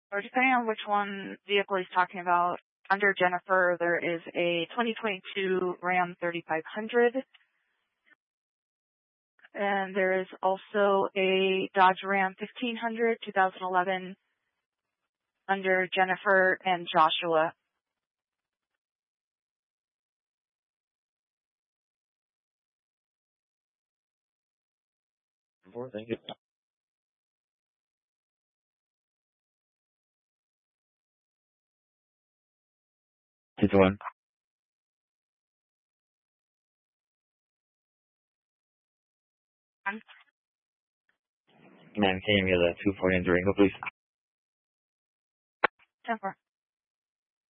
or depending on which one vehicle he's talking about, under Jennifer, there is a 2022 Ram 3500. And there is also a Dodge Ram 1500, 2011, under Jennifer and Joshua. Thank you. It's one. Ma'am, can you give me the 240 Durango, please? 10-4.